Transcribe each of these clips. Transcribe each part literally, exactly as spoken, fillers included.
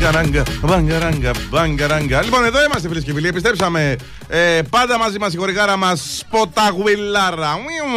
Μπαγκαράγκα, μπαγκαράγκα, μπαγκαράγκα. Λοιπόν, εδώ είμαστε φίλες και φίλοι. Επιστρέψαμε. Ε, πάντα μαζί μας η χορηγάρα μας Σποταγουιλάρα.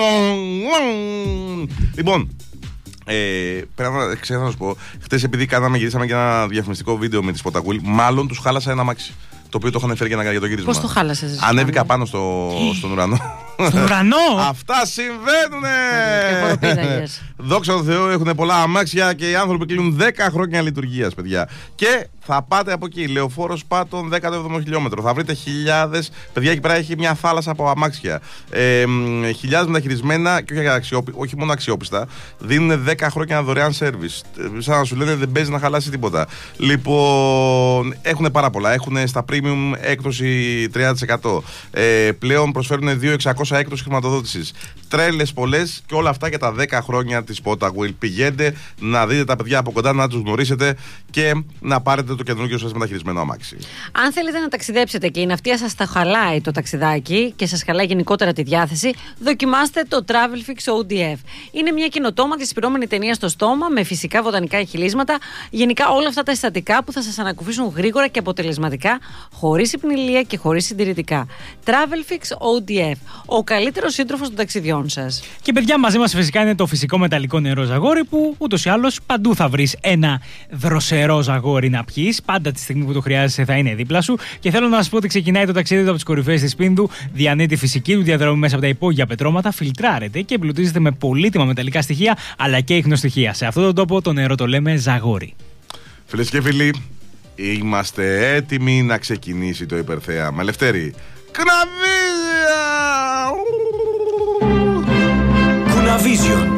Λοιπόν, ε, πρέπει να ξέρω να σου πω. Χτες επειδή κάναμε, γυρίσαμε και ένα διαφημιστικό βίντεο με τη Σποταγουίλ, μάλλον τους χάλασα ένα αμάξι. Το οποίο το είχαν φέρει για, για το γύρισμα. Πώς το χάλασες? Ανέβηκα πάνω στο, στον ουρανό. Στον ουρανό! Αυτά συμβαίνουνε! Δόξα τω Θεώ, έχουν πολλά αμάξια και οι άνθρωποι κλείνουν δέκα χρόνια λειτουργίας, παιδιά. Και θα πάτε από εκεί, Λεωφόρος Πάτων, δέκατο έβδομο χιλιόμετρο. Θα βρείτε χιλιάδες. Παιδιά, εκεί πέρα έχει μια θάλασσα από αμάξια. Ε, χιλιάδες μεταχειρισμένα και όχι, αξιόπι, όχι μόνο αξιόπιστα. Δίνουν δέκα χρόνια δωρεάν σέρβις. Σαν να σου λένε δεν παίζει να χαλάσει τίποτα. Λοιπόν, έχουν πάρα πολλά. Έχουν στα premium έκπτωση τριάντα τοις εκατό. Ε, πλέον προσφέρουν δύο χιλιάδες εξακόσια έκπτωση χρηματοδότησης. Τρέλες πολλές και όλα αυτά για τα δέκα χρόνια της Potawil. Πηγαίνετε να δείτε τα παιδιά από κοντά, να τους γνωρίσετε και να πάρετε το καινούργιο σας μεταχειρισμένο αμάξι. Αν θέλετε να ταξιδέψετε και η ναυτία σας τα χαλάει το ταξιδάκι και σας χαλάει γενικότερα τη διάθεση, δοκιμάστε το TravelFix ο ντι εφ. Είναι μια καινοτόμα και συσπηρώμενη ταινία στο στόμα με φυσικά βοτανικά εγχυλίσματα. Γενικά όλα αυτά τα συστατικά που θα σας ανακουφίσουν γρήγορα και αποτελεσματικά, χωρίς υπνηλία και χωρίς συντηρητικά. TravelFix ο ντι εφ. Ο καλύτερος σύντροφος των ταξιδιών σας. Και παιδιά, μαζί μας φυσικά είναι το φυσικό μεταλλικό νερό Ζαγόρι, που ούτως ή άλλως παντού θα βρεις ένα δροσερό Ζαγόρι να πιείς. Πάντα τη στιγμή που το χρειάζεσαι θα είναι δίπλα σου. Και θέλω να σας πω ότι ξεκινάει το ταξίδι του από τις κορυφές της Πίνδου. Διανύει τη φυσική του διαδρομή μέσα από τα υπόγεια πετρώματα, φιλτράρεται και εμπλουτίζεται με πολύτιμα μεταλλικά στοιχεία αλλά και ίχνοστοιχεία. Σε αυτόν τον τόπο το νερό το λέμε Ζαγόρι. Φίλες και φίλοι, είμαστε έτοιμοι να ξεκινήσει το υπερθέαμα. Λευτέρη, Κουναβίζια! Κουναβίζιον.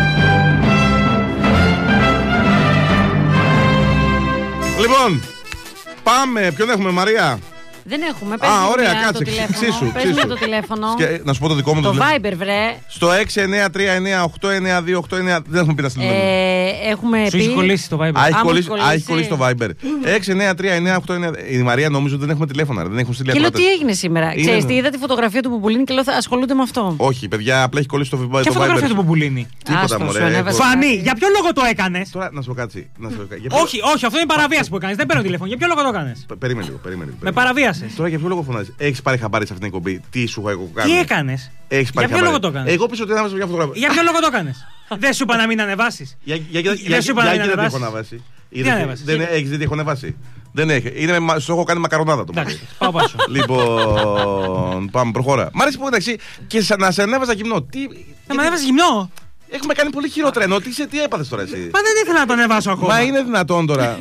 Λοιπόν, πάμε. Ποιον έχουμε, Μαρία? Δεν έχουμε. Α, ωραία, κάτσε. κάτσε. Το τηλέφωνο. Ξήσου, Πες μου ξήσου. το τηλέφωνο. Και, να σου πω το δικό μου το το Viber, βρε. Στο έξι εννιά τρία εννιά οκτώ εννιά δύο οκτώ εννιά. Δεν έχουμε πει να στείλουμε. Ε, έχουμε Σου πει. έχει κολλήσει το Viber. Α, έχει Άμα κολλήσει, κολλήσει. α, έχει κολλήσει το Viber. έξι εννιά τρία εννιά οκτώ εννιά. Η Μαρία νομίζω ότι δεν έχουμε τηλέφωνα. Δεν έχουν στείλει Και λέω ακροατές. τι έγινε σήμερα. Είναι, Ξέρεις ναι. τι, είδα τη φωτογραφία του Πουπουλίνη και λέω θα ασχολούνται με αυτό. Όχι, παιδιά, απλά έχει κολλήσει το Viber. Ποια φωτογραφία του Πουπουλίνη? Τίποτα, Άστο, μωρέ. σου ανέβασε. Φανή, για ποιο λόγο το έκανες? Τώρα να σου πω κάτι. να σου πω κάτι. Για ποιο- Όχι, όχι, αυτό είναι παραβίαση που έκανες. Δεν παίρνω τηλέφωνο. Για ποιο λόγο το έκανες? Πε- Περίμενε λίγο, περίμενε λίγο. Με περίμενε. παραβίασες. Τώρα για ποιο λόγο φωνάζει? Έχει πάρει χαμπάρι σε αυτήν την εκπομπή? Τι σου έχω κάνει? Τι έκανες? Έχεις πάρει Για ποιο λόγο χαμπάρι? το έκανες? Εγώ πίσω ότι έβαζα μια φωτογραφία. Για ποιο λόγο το έκανες? Δεν σου είπα να μην ανεβάσεις. Για, για, για, Δεν για, σου είπα να για, μην για, δεν ανεβάσεις. έχω ανεβάσει. Τι Είδες, ανέβασες? δεν έχεις δει τι έχω ανεβάσει? Δεν έχει. Είναι, με- σου έχω κάνει μακαρονάδα το Εντάξει, πρωί. πάω πάσο. Λοιπόν, πάμε, προχώρα. Μ' αρέσει που εντάξει και σαν να σε ανέβαζα γυμνό. Τι, Να με ανέβασες γυμνό. έχουμε κάνει πολύ χειρότερα ενώ. Τι, σε- τι έπαθες τώρα εσύ? Μα δεν ήθελα να το ανεβάσω ακόμα. Μα είναι δυνατόν τώρα?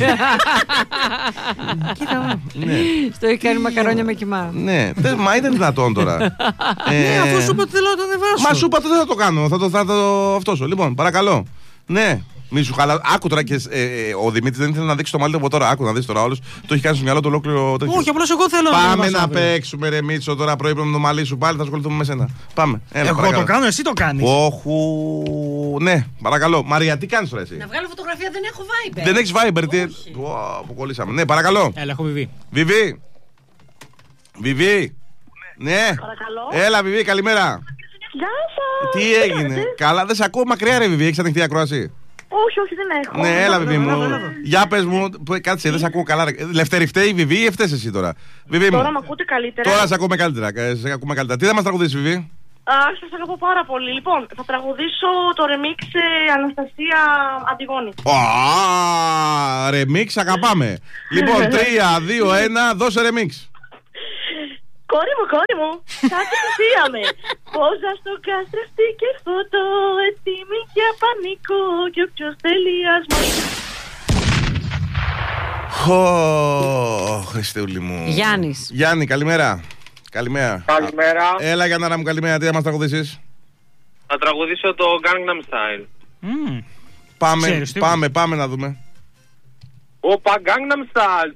Ναι, Στο έχει κάνει μακαρόνια με κοιμά. ναι. Δεν- Μα είναι δυνατόν τώρα? Ναι, Ε, αφού σου είπα ότι θέλω να το ανεβάσω. Μα σου είπα ότι δεν θα το κάνω. Θα το, θα το αυτό σου. Λοιπόν, παρακαλώ. Ναι. Μη σου χαλά. Άκου τώρα και ε, ε, ο Δημήτρης δεν ήθελε να δείξει το μαλλί του από τώρα. Άκου να δεις τώρα όλος. Το έχει κάνει στο μυαλό του ολόκληρο τέτοιο. Όχι, απλώς εγώ θέλω να το Πάμε ανεβάσω να αύριο. παίξουμε ρε Μίτσο τώρα πρωί με το μαλλί σου πάλι. Θα ασχοληθούμε με σένα. Πάμε. Έλα, Εγώ παρακαλώ. το κάνω, εσύ το κάνεις. Όχου. Ναι, παρακαλώ. Μαρία, τι κάνεις τώρα εσύ? Να βγάλω φωτογραφία, δεν έχω Viber. Δεν έχεις Viber. Τι... Όχι. Ω, που κολλήσαμε. Ναι, παρακαλώ. Έλα, έχω βιβί. Βιβί. Βιβί. Ναι. Παρακαλώ. Έλα, Βιβί, καλημέρα. Γεια σας. Τι έγινε? Καλά, δεν σε ακούω μακριά, ρε Βιβί. Έχεις ανοιχτή ακρόαση? Όχι, όχι, δεν έχω. Ναι, έλα, Βιβί μου. έλα, έλα. Για πες μου, που- κάτσε, δεν σε ακούω καλά. ρε. Λευτέρη, φταίει η Βιβί ή φταίς εσύ τώρα? Βιβί μου. Τώρα με ακούτε καλύτερα. Τώρα σε ακούμε καλύτερα. ε, Σε ακούμε καλύτερα. Τι θα μας τραγουδήσεις, Βιβί? Α, σας αγαπώ πάρα πολύ. Λοιπόν, θα τραγουδήσω το remix ε, Αναστασία Αντιγόνη. Α, ρεμίξ, αγαπάμε. Λοιπόν, τρία, δύο, ένα, δώσε ρεμίξ. Κόρη μου, κόρη μου, κάτι θυσίαμε. Πόζα στο κάστρευτη και φωτό, έτοιμη για πανικό και όποιος τελειασμό. Ω, Χριστούλη μου. Γιάννης. Γιάννη, καλημέρα. Καλημέρα. Καλημέρα. Α, Έλα, Γιάννα μου, καλημέρα. Τι θα μας τραγουδήσεις? Θα τραγουδήσω το Gangnam Style. Μμμ. Πάμε, Ξέρεις τι πάμε, πάμε να δούμε. Όπα, Gangnam Style.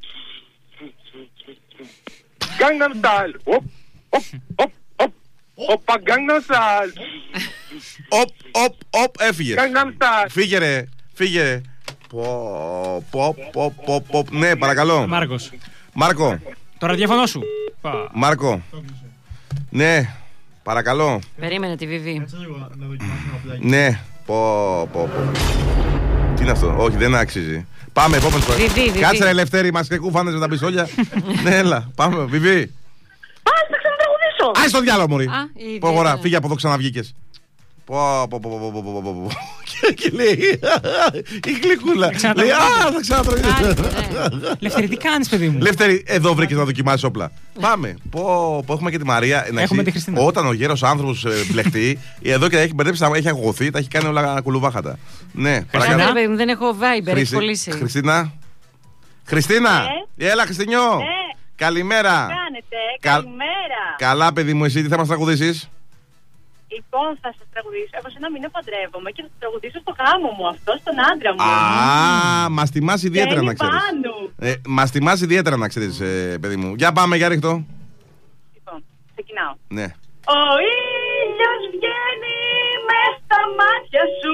Gangnam Style. Οπ, οπ, οπ, οπ. Όπα, Gangnam Style. Οπ, οπ, οπ, έφυγε. Gangnam Style. Φύγε ρε, φύγε ρε. Πω, πω, πω, πω, πω. Ναι, παρακαλώ. Μάρκος, Μάρκο, το ραδιόφωνο σου. Πα. Μάρκο. Ναι, παρακαλώ. Περίμενε τη Βιβί. Ναι, πω, πω, πω. Τι είναι αυτό? Όχι, δεν αξίζει. Πάμε, επόμενο φορά. Κάτσε ρε Ελευθέρη, μας κουφάνες με τα πιστόλια. Ναι, έλα, πάμε, Βιβί. Α, θα ξανατραγουδήσω. Άι στο διάλογο, μωρή. Προχωρά, φύγε από εδώ, ξαναβγήκες. Πω, πω, πω, πω, πω, πω, πω. Και λέει, η γλυκούλα. Λέει, α, θα ξανατραγουδήσω. Λευτέρη, τι κάνεις, παιδί μου? Λευτέρη, εδώ βρήκες να δοκιμάσεις όπλα. Πάμε. Πω, έχουμε και τη Μαρία. Έχουμε τη Χριστίνα. Όταν ο γέρος άνθρωπος μπλεχτεί, εδώ και έχει μπερδέψει, έχει αγωθεί, τα έχει κάνει όλα κουλουβάχατα. Ναι, παρακαλώ. Δεν έχω Viber, έχει κολλήσει. Χριστίνα. Χριστίνα, έλα Χριστινιό. Καλημέρα. Κάνετε, καλημέρα. Καλά, παιδί μου, εσύ τι θα μας τραγουδήσεις? Λοιπόν, θα σας τραγουδήσω. Εγώ σε ένα μήνα παντρεύομαι και θα σας τραγουδήσω στο γάμο μου, αυτό στον άντρα μου. Α, μας τιμάς ιδιαίτερα να ξέρεις. Ε, μας τιμάς ιδιαίτερα να ξέρεις, ε, παιδί μου. Για πάμε, για ρίχτω. Λοιπόν, ξεκινάω. Ναι. Ο ήλιος βγαίνει μες στα μάτια σου.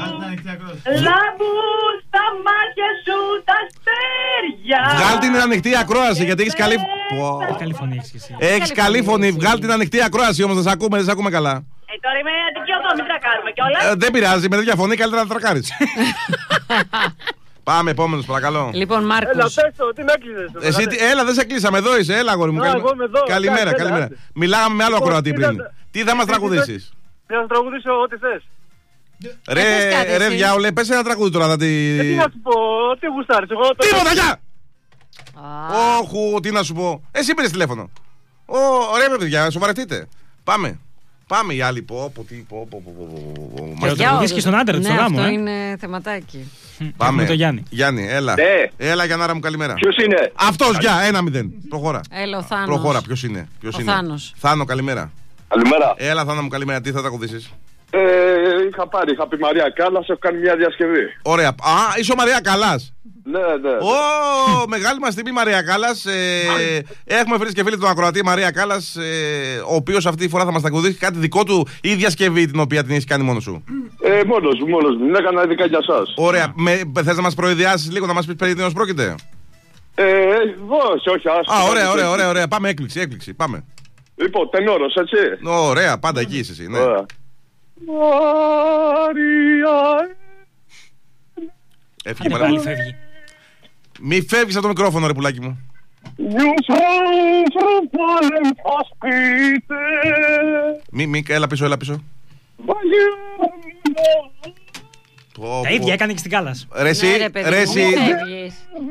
Λάμπουν στα μάτια σου τα αστέρια. Βγάλ την ανοιχτή ακρόαση, γιατί έχεις καλή... Καλή φωνή έχεις και εσύ. Έχεις καλή φωνή, βγάλ την ανοιχτή ακρόαση όμως, δεν σε ακούμε, δεν σε ακούμε καλά. Ε, τώρα είμαι αντικειωτό, μην τρακάρουμε κιόλας. Ε, δεν πειράζει, με τέτοια φωνή καλύτερα να τρακάρεις. Πάμε, επόμενος, παρακαλώ. Λοιπόν, Μάρκος. Έλα, πες το, τι με έκλεισες. Εσύ, τι- έλα, δεν σε κλείσαμε, εδώ είσαι, έλα, αγόρι μου. Α, καλη- εγώ είμαι εδώ. Καλημέρα, Εντάξει, καλημέρα. έλα. Μιλάγαμε με άλλο Λοιπόν, ακροατή τι πριν. θα- Τι θα μας τι- τραγουδήσεις? Να σου τραγουδήσω ό,τι θες. Ρε, πες κάτι ρε, εσύ. διάολε, πες ένα τραγούδι τώρα, θα τη... Ε, τι να σου πω, τι γουστάρεις, εγώ το... Τίποτα, γεια! Α, Όχου, τι να σου πω. Εσύ πήρες τηλέφωνο. Ω, ωραία, ρε, παιδιά, σοβαρευτείτε. Πάμε. Πάμε οι άλλοι. Πω, πω, τι, πω, πω, πω, πω, πω, πω. Μας- Και το για τραγουδείς όλους. και στον άντρα της, Ναι, στο γάμο, αυτό ε. είναι θεματάκι. Πάμε. Με το Γιάννη. Γιάννη, έλα. Ναι. Έλα, Γιαννάρα μου, καλημέρα. Ποιος είναι? Αυτός, γεια, ένα μηδέν. Προχώρα. Έλα, ο Θάνος. Προχώρα, ποιος είναι. Ποιος Ο είναι. Θάνος. Θάνο, καλημέρα. Καλημέρα. Έλα, Θάνο μου, καλημέρα. Τι θα τραγουδήσεις? Ε, είχα πάρει, είχα πει Μαρία Κάλλας, έχω κάνει μια διασκευή. Ωραία. Α, είσαι ο Μαρία Καλλάς. Ναι, ναι. Ω, μεγάλη μας τιμή Μαρία Κάλλας. Ε, έχουμε βρει και φίλη του ακροατή Μαρία Κάλλας, ε, ο οποίος αυτή τη φορά θα μας τραγουδήσει κάτι δικό του ή διασκευή την οποία την έχεις κάνει μόνος σου. Ε, μόνος μου, μόνος μου. Την έκανα ειδικά για σας. Ωραία. Με, θες να μας προειδιάσεις λίγο, να μας πεις περί τίνος πρόκειται? Ε, όχι, όχι, ας. Α, ωραία, ωραία, ωραία, ωραία. Πάμε έκπληξη, έκπληξη. Πάμε. Λοιπόν, τενόρος, έτσι. Ωραία, πάντα εκεί είσαι εσύ, ναι. Ωραία. Μαρία. Έφυγε Άντε πάρα πάλι πολύ. φεύγει. Μη φεύγεις από το μικρόφωνο, ρε πουλάκι μου. Μη, μη, έλα πίσω, έλα πίσω. Πω, Τα πω. ίδια έκανε και στην Κάλλας. Ρε εσύ, Ναι, ρε, παιδί ρε μου, εσύ. μην φεύγεις.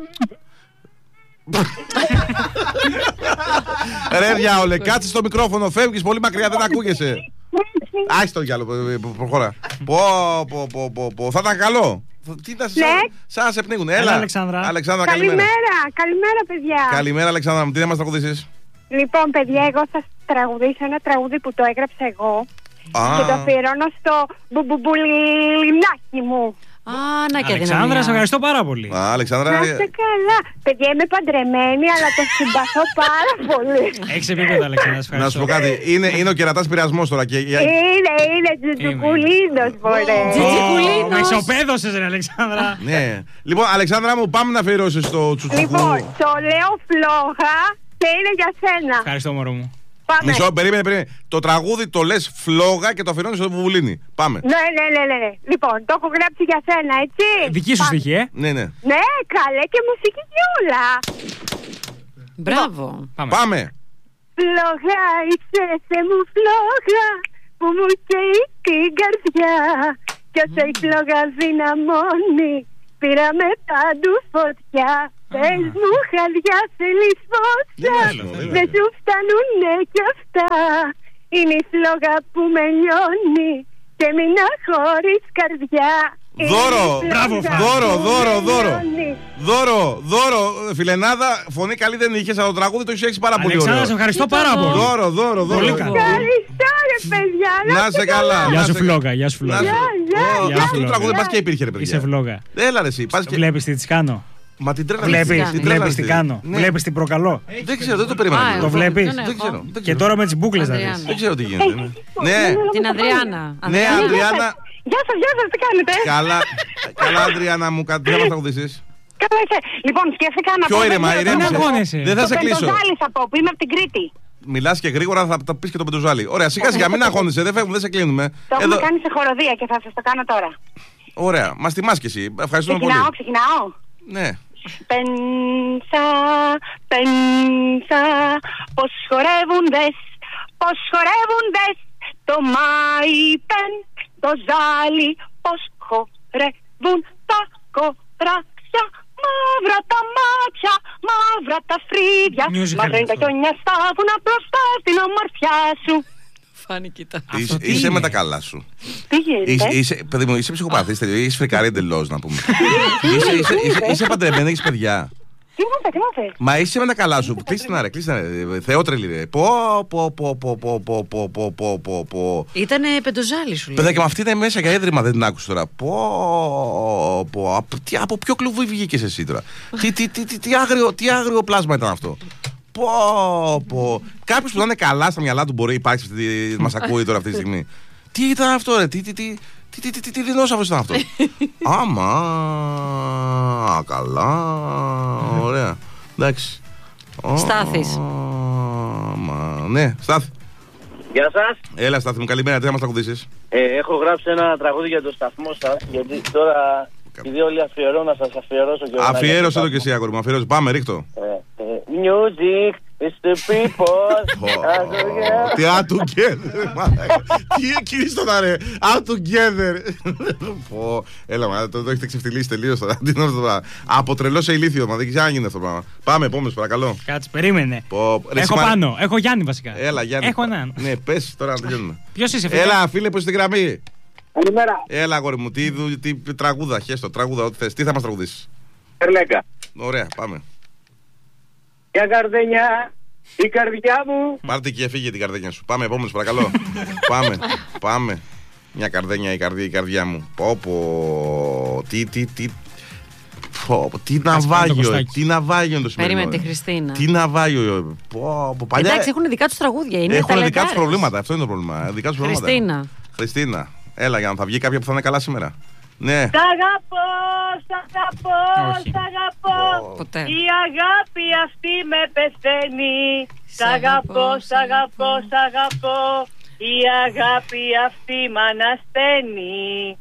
Ρε διάολε, κάτσε στο μικρόφωνο, φεύγεις πολύ μακριά, δεν ακούγεσαι. Άχι το διάλογο, προχώρα. Πω, πω, πω, πω, πω, θα ήταν καλό. Τι τα Ναι. σαν να σε πνίγουν. Έλα, Έλα, Αλεξάνδρα. Αλεξάνδρα, καλημέρα. Καλημέρα, καλημέρα παιδιά. Καλημέρα, Αλεξάνδρα μου, τι θα μας τραγουδήσεις? Λοιπόν, παιδιά, εγώ θα σας τραγουδήσω ένα τραγούδι που το έγραψα εγώ Α, και το αφιερώνω στο μπουμπουμπουλινάκι μου. Α, να και Αλεξάνδρα, σε αδυναμία. ευχαριστώ πάρα πολύ. Α, Αλεξάνδρα, Να είστε καλά. Παιδιά, είμαι παντρεμένη, αλλά το συμπαθώ πάρα πολύ. Έχεις επίπεδα, Αλεξάνδρα, σε να σου ευχαριστώ. πω κάτι, είναι, είναι ο κερατάς πειρασμός τώρα και... για- Είναι, είναι τζουτζουκουλίνος, μωρέ. Τζιτζικουλίνος. Με ισοπαίδωσες, ρε Αλεξάνδρα. Ναι. Λοιπόν, Αλεξάνδρα μου, πάμε να αφιερώσεις το τσουτσουκού. Λοιπόν, το λέω φλόγα και είναι για σένα. Ευχαριστώ, μωρό μου. Πάμε. Μισό, περίμενε, περίμενε. Το τραγούδι το λες φλόγα και το αφιερώνεις στο βουβουλίνι. Πάμε. Ναι, ναι, ναι, ναι, ναι. Λοιπόν, το έχω γράψει για σένα, έτσι. Δική σου Πάμε. στοιχεία, ε. Ναι, ναι. Ναι, καλέ και μουσική και όλα. Μπράβο. Πάμε. Πάμε. Φλόγα, είσαι σε μου φλόγα που μου καίει την καρδιά. Κι όσο η φλόγα δυναμώνει, πήραμε παντού φωτιά. Πες μου χαδιά θέλεις φώστα, Ναι, δεν σου φτάνουνε κι αυτά. Είναι η φλόγα που με λιώνει και μείνα χωρίς καρδιά. Είναι Δώρο, η μπράβο, φλόγα δώρο, που δώρο, με δώρο. λιώνει. Δώρο, δώρο, φιλενάδα, φωνή καλή δεν είχες, αλλά το τραγούδι το έχεις πάρα πολύ Αλεξάνδρα, σε ωραίο. ευχαριστώ πάρα Μπράβο. πολύ. Δώρο, δώρο, δώρο. Πολύ καλό. Ευχαριστώ ρε παιδιά. Να σε καλά. Γεια να σου, σε- φλόγα, γεια σου, Να φλόγα. σε- Γεια, γεια, Ω, γεια, Αυτό το φλόγα. τραγούδι πας και υπήρχε, ρε Είσαι παιδιά. φλόγα. Έλα ρε εσύ, πας και... Βλέπεις τι της κάνω. Μα την τρέλα. Βλέπεις, την τρέλα βλέπεις τι αυτή. κάνω. Ναι. Βλέπεις τι προκαλώ. Δεν ξέρω, δεν το περίμενα. Α, αυτό. Το εγώ βλέπεις? δεν Δεν έχω. ξέρω. δεν Και ξέρω. τώρα με τις μπούκλες να Αδριάννα. δεις. Δεν ξέρω τι γίνεται. ναι. Ναι, Την Ανδριάννα. ναι, Αντριάννα. Γεια σας, γεια σας, τι κάνετε. Καλά, καλά, Αντριάννα μου, κάτι θα μας τραγουδήσεις. Καλά είσαι. Λοιπόν, σκέφτηκα να Πιο πω... ήρεμα, δεν ξέρω, ηρέμησε. Δεν αγώνεσαι. Δεν θα Το σε κλείσω. Πεντοζάλης θα πω, που είμαι από την Κρήτη. Μιλάς και γρήγορα, θα τα πεις και το πεντοζάλι. Ωραία, σιγά σιγά, μην αγχώνεσαι, δεν φεύγουμε, δεν σε κλείνουμε. Το έχουμε κάνει σε χοροδία και θα σας το κάνω τώρα. Ωραία. Μας τιμάς και εσύ. Ευχαριστούμε πολύ. Ξεκινάω, ξεκινάω. Ναι. Πένσα, πένσα, πως χορεύουν δες, πως χορεύουν δες. Το μάιπεν, το ζάλι, πως χορεύουν τα κοράξια. Μαύρα τα μάτια, μαύρα τα φρύδια. Μαύρα είναι τα χιόνια στα βουνά μπροστά στην ομορφιά σου. Φάνη, κοίτα. Είσαι, είσαι με τα καλά σου. Τι γίνεται? Είσαι, είσαι, παιδί μου, είσαι ψυχοπαθής, είσαι φρικαρή εντελώς, να πούμε. είσαι, είσαι, είσαι, είσαι παντρεμένη, έχεις παιδιά. Τι μου είπε, τι μου είπε. Μα είσαι με τα καλά σου. Κλείστε να ρε, κλείστε να ρε. Θεότρελη ρε. Πω, πω, πω, πω, πω, πω, πω, πω, πω, πω, πω. Ήτανε πεντοζάλι σου λέει. Παιδάκι, με αυτή είναι μέσα για έδρυμα, δεν την άκουσα τώρα. Πω, πω, από, τι, από ποιο κλουβί βγήκες εσύ τώρα. τι, τι, τι, τι, τι, άγριο, τι άγριο πλάσμα ήταν αυτό. Πω, πω. Κάποιος που να είναι καλά στα μυαλά του μπορεί να υπάρξει, μας ακούει τώρα αυτή τη στιγμή. Τι ήταν αυτό ρε, τι, τι, τι. Τι, τι, τι, τι, τι δεινόσαυρος ήταν αυτό. Άμα. Καλά. Ωραία. Εντάξει. Στάθης. Άμα. Ναι, Στάθη. Γεια σας. Έλα, Στάθη μου, καλημέρα. Τι θα μας τραγουδήσεις? Ε, έχω γράψει ένα τραγούδι για το σταθμό σας. Γιατί τώρα, επειδή όλοι αφιερώ, να σας αφιερώσω και αφιέρωσε το και εσύ, αγόρι μου. Αφιέρωσε. Πάμε, ρίχτω. Music is the people. Τι out together. Τι κύριε τώρα ρε. Out together. Έλα μα, το έχετε ξεφτυλίσει τελείως τώρα. Αποτρελώ σε ηλίθιο, μα δεν ξέρω αν γίνεται αυτό το πράγμα. Πάμε, επόμενος παρακαλώ. Κάτσε, περίμενε. Έχω πάνω, έχω Γιάννη βασικά. Έλα Γιάννη. Έχω έναν. Ναι, πες τώρα να τελειώνουμε. Ποιος είσαι φίλε? Έλα φίλε που είσαι στην γραμμή. Καλημέρα. Έλα αγόρι μου, τι, τι, τι τραγούδα, χέστο, τραγούδα, ό,τι θες. Τι θα μας τραγουδήσεις? Ερλέκα. Ωραία, πάμε. Για καρδένια, η καρδιά μου. Πάρτε και φύγε την καρδένια σου. Πάμε, επόμενος παρακαλώ. Πάμε, πάμε. Μια καρδένια, η καρδιά, η καρδιά μου. Πω πω. Τι, τι, τι. Πω, τι ναυάγιο, τι ναυάγιο είναι το σημερινό. Περίμενε τη Χριστίνα. Τι ναυάγιο. Πω, πω, παλιά... Εντάξει, έχουν δικά τους τραγούδια. Είναι έχουν δικά τους προβλήματα, αυτό είναι το πρόβλημα. Δικά τους προβλήματα. Χριστίνα. Χριστίνα. Έλα, για να θα βγει κάποια που θα είναι καλά σήμερα. Ναι. Σ' αγαπώ, σ' αγαπώ, σ' αγαπώ. Ποτέ. Η αγάπη αυτή με πεθαίνει. Σ' αγαπώ, σ' αγαπώ, σ' αγαπώ. Η αγάπη αυτή μ' ανασταίνει.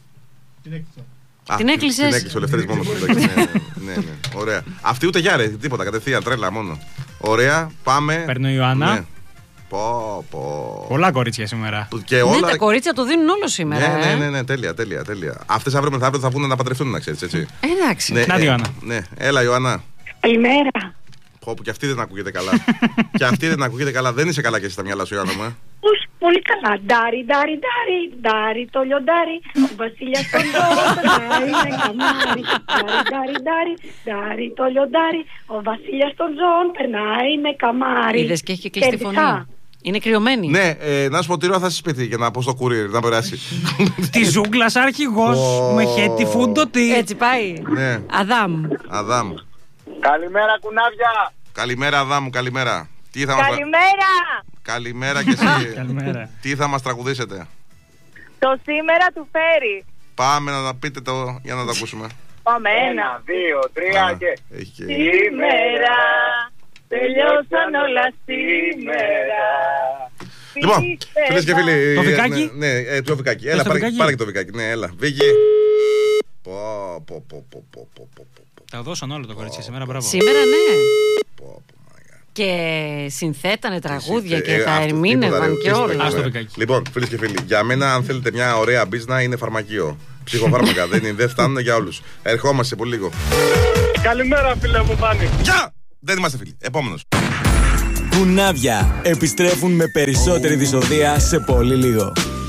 Α, την έκλεισες. Την έκλεισε ο Λευτέρης μόνος του. ναι, ναι, ναι, ναι, ωραία. Αυτή ούτε για ρε, τίποτα, κατευθείαν τρέλα μόνο. Ωραία, πάμε. Παίρνω η Ιωάννα. Ναι. Πω, πω. Πολλά κορίτσια σήμερα. Και όλα... Ναι, τα κορίτσια το δίνουν όλο σήμερα. Ναι, ε. ναι, ναι, ναι, τέλεια, τέλεια, τέλεια. Αυτές αύριο μεθαύριο θα βγουν να παντρευτούν, να ξέρεις, έτσι. Εντάξει. Ναι, Να, ε, Ιωάννα. Ναι, έλα Ιωάννα. Καλημέρα. Πω, και αυτή δεν ακούγεται καλά. Και αυτή δεν ακούγεται καλά. Δεν είσαι καλά και εσύ στα μυαλά σου, Ιωάννα μου. Ε. Πολύ καλά. Ντάρι, ντάρι, ντάρι, ντάρι, το λιοντάρι. Ο βασιλιάς των ζώων περνάει με καμάρι. Ντάρι, ντάρι, ντάρι, ντάρι, το λιοντάρι. Ο βασιλιάς των ζώων περνάει με καμάρι. Είδες και έχει και κλειστή φωνή. Είναι κρυωμένη. Ναι, ε, να σου πω τι ώρα θα σε σπίτι για να πω στο courier να περάσει. Τη ζούγκλα αρχηγός. Με χέτη φούντο τι. Έτσι πάει. Ναι. Αδάμ. Αδάμ. Καλημέρα κουνάβια. Καλημέρα, Αδάμ, καλημέρα. Τι θα μας... Καλημέρα. Καλημέρα και εσύ. Καλημέρα. Τι θα μας τραγουδήσετε? Το σήμερα του φέρει. Πάμε να τα πείτε το για να το ακούσουμε. Πάμε ένα. Ένα, δύο, τρία και... Έχει και... Σήμερα τελειώσαν όλα σήμερα. Λοιπόν, φίλες και φίλοι. Το Βικάκι? Ναι, ναι, ε, το Βικάκι. Έλα, το πάρε, Βικάκι? πάρε και το Βικάκι. Ναι, έλα. Βίκυ. Πω, πω, πω, πω, πω, πω, πω. Τα δώσαν όλο το κορίτσι σήμερα, μπράβο. Σήμερα ναι. Πω, πω, μάγκα. Και συνθέτανε τραγούδια Ε, και ε, τα αυτό, τίποτα, ερμήνευαν ρε, και τίποτα, όλα. τίποτα. Ας το Βικάκι. Λοιπόν, φίλες και φίλοι, για μένα, αν θέλετε μια ωραία μπίζνα, είναι φαρμακείο. Ψυχοφάρμακα, δεν, είναι, δεν φτάνουν για όλους. Ερχόμαστε σε πολύ λίγο. Καλημέρα φίλε μου Φάνη. Γεια! Δεν είμαστε φίλοι. Επόμενος. Κουνάβια επιστρέφουν με περισσότερη δυσοδεία σε πολύ λίγο.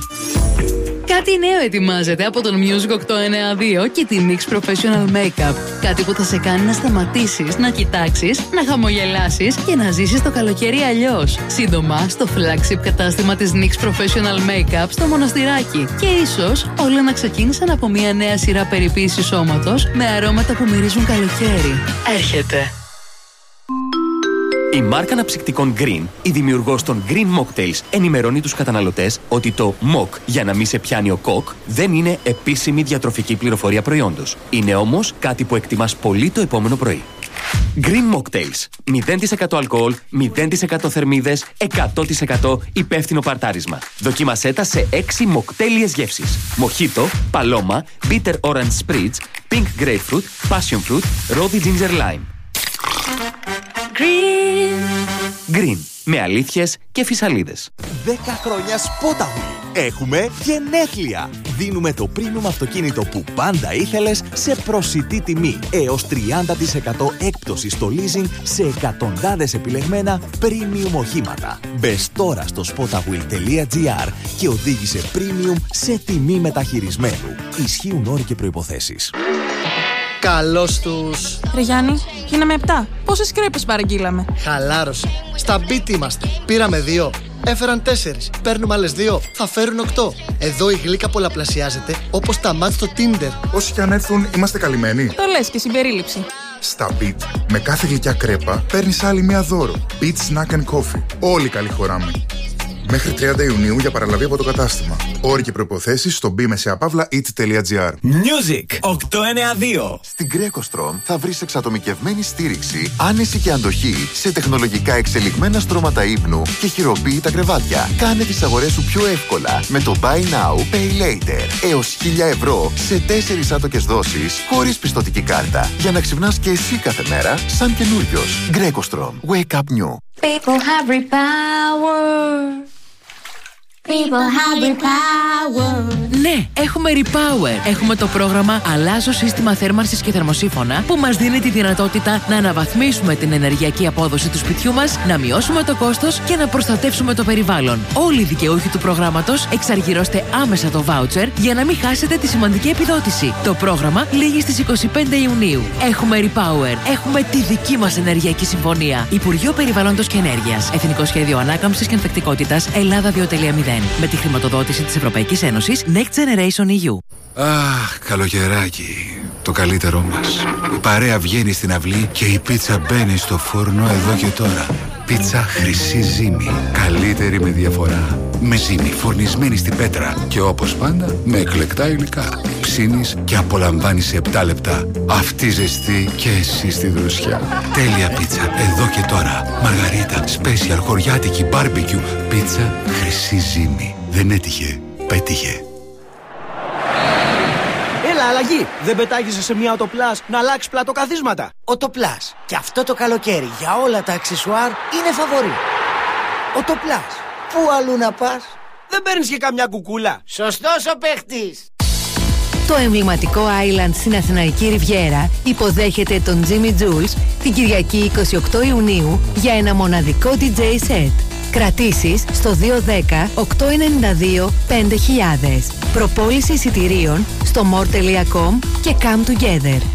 Κάτι νέο ετοιμάζεται από τον Music οκτακόσια ενενήντα δύο και τη νίξ Professional Makeup. Κάτι που θα σε κάνει να σταματήσεις, να κοιτάξεις, να χαμογελάσεις και να ζήσεις το καλοκαίρι αλλιώς. Σύντομα στο flagship κατάστημα της νίξ Professional Makeup στο Μοναστηράκι. Και ίσως όλα να ξεκίνησαν από μια νέα σειρά περιποίησης σώματος με αρώματα που μυρίζουν καλοκαίρι. Έρχεται. Η μάρκα αναψυκτικών Green, η δημιουργός των Green Mocktails, ενημερώνει τους καταναλωτές ότι το Mock για να μην σε πιάνει ο κοκ δεν είναι επίσημη διατροφική πληροφορία προϊόντος. Είναι όμως κάτι που εκτιμάς πολύ το επόμενο πρωί. Green Mocktails. μηδέν τοις εκατό αλκοόλ, μηδέν τοις εκατό θερμίδες, εκατό τοις εκατό υπεύθυνο παρτάρισμα. Δοκίμασέ τα σε έξι μοκτέλιες γεύσεις. Μοχίτο, παλώμα, bitter orange spritz, pink grapefruit, passion fruit, rosy ginger lime. Green. Green. Με αλήθειες και φυσαλίδες. δέκα χρόνια Spotawheel. Έχουμε γενέθλια. Δίνουμε το premium αυτοκίνητο που πάντα ήθελες σε προσιτή τιμή. Έως τριάντα τοις εκατό έκπτωση στο leasing σε εκατοντάδες επιλεγμένα premium οχήματα. Μπες τώρα στο spotawheel.gr και οδήγησε premium σε τιμή μεταχειρισμένου. Ισχύουν όροι και προϋποθέσεις. Καλώς τους. Ρε Γιάννη, γίναμε επτά. Πόσες κρέπες παραγγείλαμε? Χαλάρωσε. Στα beat είμαστε. Πήραμε δύο. Έφεραν τέσσερις. Παίρνουμε άλλες δύο. Θα φέρουν οκτώ. Εδώ η γλύκα πολλαπλασιάζεται όπως τα μάτς στο Tinder. Όσοι και αν έρθουν, είμαστε καλυμμένοι. Το λες και συμπερίληψη. Στα Beat, με κάθε γλυκιά κρέπα, παίρνεις άλλη μία δώρο. Beat Snack and Coffee. Όλοι καλή χωράμε. Μέχρι τριάντα Ιουνίου για παραλαβή από το κατάστημα. Όροι και προϋποθέσεις στο bmesapavla.it.gr. Music οκτακόσια ενενήντα δύο. Στην GrecoStrom θα βρεις εξατομικευμένη στήριξη, άνεση και αντοχή σε τεχνολογικά εξελιγμένα στρώματα ύπνου και χειροποίητα κρεβάτια. Κάνε τις αγορές σου πιο εύκολα με το Buy Now, Pay Later. Έως χίλια ευρώ σε τέσσερις άτοκες δόσεις χωρίς πιστωτική κάρτα. Για να ξυπνάς και εσύ κάθε μέρα σαν καινούριος. GrecoStrom. Wake up new. People have repower. People have repower. Ναι, έχουμε Repower. Έχουμε το πρόγραμμα Αλλάζω σύστημα θέρμανσης και θερμοσύφωνα που μας δίνει τη δυνατότητα να αναβαθμίσουμε την ενεργειακή απόδοση του σπιτιού μας, να μειώσουμε το κόστος και να προστατεύσουμε το περιβάλλον. Όλοι οι δικαιούχοι του προγράμματος εξαργυρώστε άμεσα το voucher για να μην χάσετε τη σημαντική επιδότηση. Το πρόγραμμα λήγει στις είκοσι πέντε Ιουνίου. Έχουμε Repower. Έχουμε τη δική μας ενεργειακή συμφωνία. Υπουργείο Περιβάλλοντος και Ενέργειας. Εθνικό Σχέδιο Ανάκαμψης και Ανθεκτικότητας Ελλάδα δύο κόμμα μηδέν. Με τη χρηματοδότηση της Ευρωπαϊκής Ένωσης Next Generation ι γιου. Αχ, καλοκαιράκι. Το καλύτερό μας. Η παρέα βγαίνει στην αυλή και η πίτσα μπαίνει στο φούρνο εδώ και τώρα. Πίτσα Χρυσή Ζύμη. Καλύτερη με διαφορά. Με ζύμη φορνισμένη στην πέτρα. Και όπως πάντα με εκλεκτά υλικά. Ψήνεις και απολαμβάνεις σε επτά λεπτά. Αυτή ζεστή και εσύ στη δροσιά. Τέλεια πίτσα εδώ και τώρα. Μαργαρίτα, special, χωριάτικη, barbecue. Πίτσα Χρυσή Ζύμη. Δεν έτυχε, πέτυχε. Έλα, αλλαγή! Δεν πετάγεσαι σε μια Autoplus να αλλάξει πλατοκαθίσματα. Autoplus. Και αυτό το καλοκαίρι για όλα τα αξεσουάρ είναι φαβορί. Autoplus. Πού αλλού να πας? Δεν παίρνεις και καμιά κουκούλα. Σωστός ο παίχτης. Το εμβληματικό Island στην Αθηναϊκή Ριβιέρα υποδέχεται τον Jimmy Jules την Κυριακή εικοστή όγδοη Ιουνίου για ένα μοναδικό ντι τζέι set. Κρατήσεις στο δύο ένα μηδέν οκτακόσια ενενήντα δύο πέντε χιλιάδες. Προπόληση εισιτηρίων στο more τελεία com και Come Together.